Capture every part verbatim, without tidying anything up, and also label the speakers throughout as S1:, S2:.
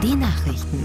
S1: Die Nachrichten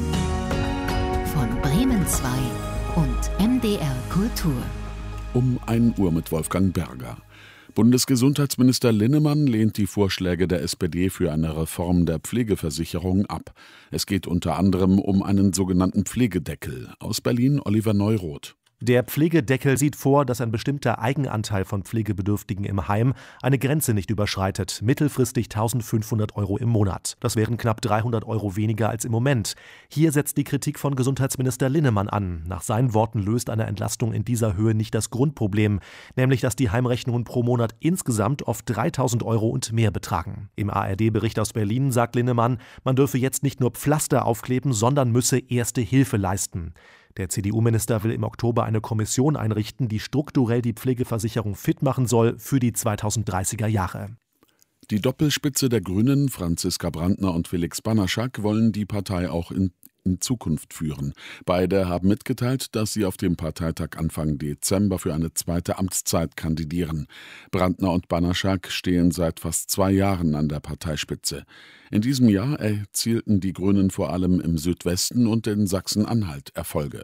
S1: von Bremen zwei und M D R Kultur.
S2: Um ein Uhr mit Wolfgang Berger. Bundesgesundheitsminister Linnemann lehnt die Vorschläge der S P D für eine Reform der Pflegeversicherung ab. Es geht unter anderem um einen sogenannten Pflegedeckel. Aus Berlin Oliver Neuroth.
S3: Der Pflegedeckel sieht vor, dass ein bestimmter Eigenanteil von Pflegebedürftigen im Heim eine Grenze nicht überschreitet, mittelfristig eintausendfünfhundert Euro im Monat. Das wären knapp dreihundert Euro weniger als im Moment. Hier setzt die Kritik von Gesundheitsminister Linnemann an. Nach seinen Worten löst eine Entlastung in dieser Höhe nicht das Grundproblem, nämlich dass die Heimrechnungen pro Monat insgesamt oft dreitausend Euro und mehr betragen. Im A R D-Bericht aus Berlin sagt Linnemann, man dürfe jetzt nicht nur Pflaster aufkleben, sondern müsse erste Hilfe leisten. Der C D U-Minister will im Oktober eine Kommission einrichten, die strukturell die Pflegeversicherung fit machen soll für die zweitausenddreißiger Jahre.
S2: Die Doppelspitze der Grünen, Franziska Brandner und Felix Banaschak, wollen die Partei auch in, in Zukunft führen. Beide haben mitgeteilt, dass sie auf dem Parteitag Anfang Dezember für eine zweite Amtszeit kandidieren. Brandner und Banaschak stehen seit fast zwei Jahren an der Parteispitze. In diesem Jahr erzielten die Grünen vor allem im Südwesten und in Sachsen-Anhalt Erfolge.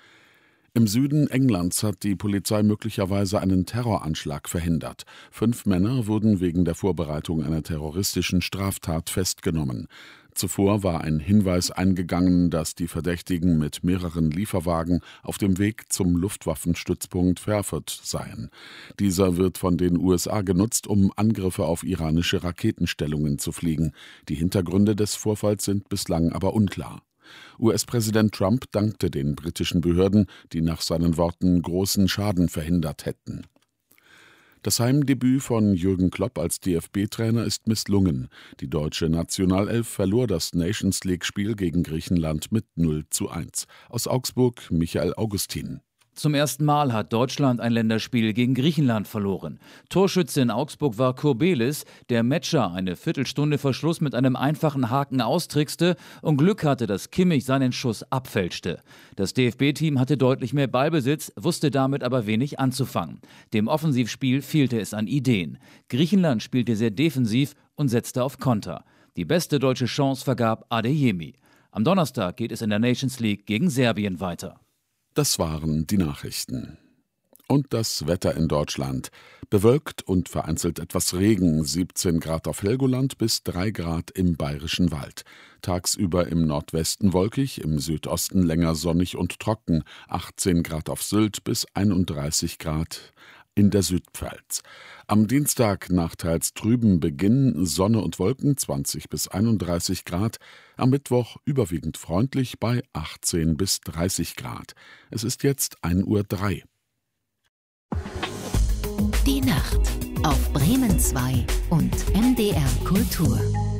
S2: Im Süden Englands hat die Polizei möglicherweise einen Terroranschlag verhindert. Fünf Männer wurden wegen der Vorbereitung einer terroristischen Straftat festgenommen. Zuvor war ein Hinweis eingegangen, dass die Verdächtigen mit mehreren Lieferwagen auf dem Weg zum Luftwaffenstützpunkt Fairford seien. Dieser wird von den U S A genutzt, um Angriffe auf iranische Raketenstellungen zu fliegen. Die Hintergründe des Vorfalls sind bislang aber unklar. U S-Präsident Trump dankte den britischen Behörden, die nach seinen Worten großen Schaden verhindert hätten. Das Heimdebüt von Jürgen Klopp als D F B-Trainer ist misslungen. Die deutsche Nationalelf verlor das Nations-League-Spiel gegen Griechenland mit null zu eins. Aus Augsburg Michael Augustin.
S4: Zum ersten Mal hat Deutschland ein Länderspiel gegen Griechenland verloren. Torschütze in Augsburg war Kurbelis, der Metscher eine Viertelstunde vor Schluss mit einem einfachen Haken austrickste und Glück hatte, dass Kimmich seinen Schuss abfälschte. Das D F B-Team hatte deutlich mehr Ballbesitz, wusste damit aber wenig anzufangen. Dem Offensivspiel fehlte es an Ideen. Griechenland spielte sehr defensiv und setzte auf Konter. Die beste deutsche Chance vergab Adeyemi. Am Donnerstag geht es in der Nations League gegen Serbien weiter.
S2: Das waren die Nachrichten. Und das Wetter in Deutschland. Bewölkt und vereinzelt etwas Regen, siebzehn Grad auf Helgoland bis drei Grad im Bayerischen Wald. Tagsüber im Nordwesten wolkig, im Südosten länger sonnig und trocken, achtzehn Grad auf Sylt bis einunddreißig Grad in der Südpfalz. Am Dienstag nach teils trüben Beginn Sonne und Wolken zwanzig bis einunddreißig Grad. Am Mittwoch überwiegend freundlich bei achtzehn bis dreißig Grad. Es ist jetzt ein Uhr drei.
S1: Die Nacht auf Bremen zwei und M D R Kultur.